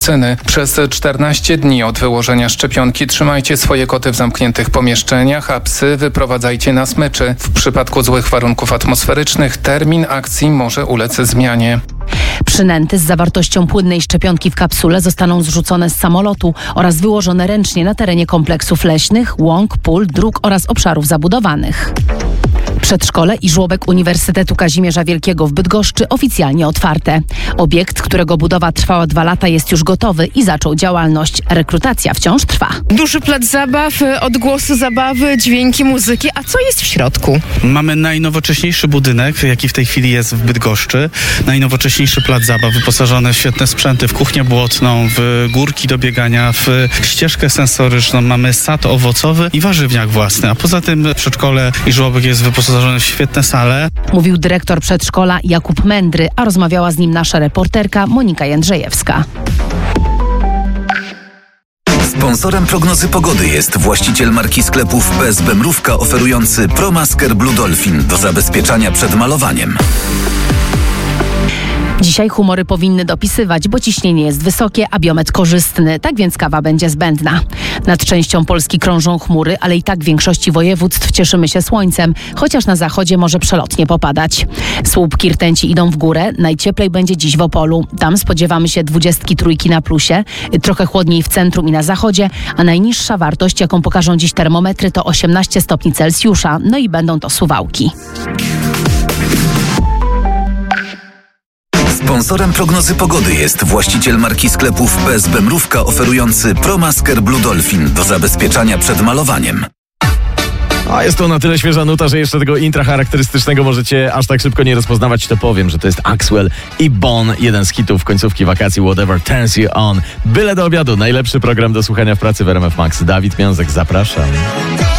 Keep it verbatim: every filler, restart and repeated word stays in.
Przez czternaście dni od wyłożenia szczepionki trzymajcie swoje koty w zamkniętych pomieszczeniach, a psy wyprowadzajcie na smyczy. W przypadku złych warunków atmosferycznych termin akcji może ulec zmianie. Przynęty z zawartością płynnej szczepionki w kapsule zostaną zrzucone z samolotu oraz wyłożone ręcznie na terenie kompleksów leśnych, łąk, pól, dróg oraz obszarów zabudowanych. Przedszkole i żłobek Uniwersytetu Kazimierza Wielkiego w Bydgoszczy oficjalnie otwarte. Obiekt, którego budowa trwała dwa lata, jest już gotowy i zaczął działalność. Rekrutacja wciąż trwa. Duży plac zabaw, odgłosy zabawy, dźwięki muzyki. A co jest w środku? Mamy najnowocześniejszy budynek, jaki w tej chwili jest w Bydgoszczy. Najnowocześniejszy plac zabaw, wyposażony w świetne sprzęty, w kuchnię błotną, w górki do biegania, w ścieżkę sensoryczną. Mamy sad owocowy i warzywniak własny. A poza tym przedszkole i żłobek jest wyposażony w świetne sale. Mówił dyrektor przedszkola Jakub Mędry, a rozmawiała z nim nasza reporterka Monika Jędrzejewska. Sponsorem prognozy pogody jest właściciel marki sklepów P S B Mrówka, oferujący ProMasker Blue Dolphin do zabezpieczania przed malowaniem. Dzisiaj humory powinny dopisywać, bo ciśnienie jest wysokie, a biometr korzystny, tak więc kawa będzie zbędna. Nad częścią Polski krążą chmury, ale i tak w większości województw cieszymy się słońcem, chociaż na zachodzie może przelotnie popadać. Słupki rtęci idą w górę, najcieplej będzie dziś w Opolu. Tam spodziewamy się dwudziestki trójki na plusie, trochę chłodniej w centrum i na zachodzie, a najniższa wartość, jaką pokażą dziś termometry, to osiemnaście stopni Celsjusza, no i będą to Suwałki. Sponsorem prognozy pogody jest właściciel marki sklepów P S B Mrówka, oferujący ProMasker Blue Dolphin do zabezpieczania przed malowaniem. A jest to na tyle świeża nuta, że jeszcze tego intra charakterystycznego możecie aż tak szybko nie rozpoznawać, to powiem, że to jest Axwell i Bon, jeden z hitów końcówki wakacji Whatever Turns You On. Byle do obiadu, najlepszy program do słuchania w pracy w R M F Max. Dawid Miązek, zapraszam.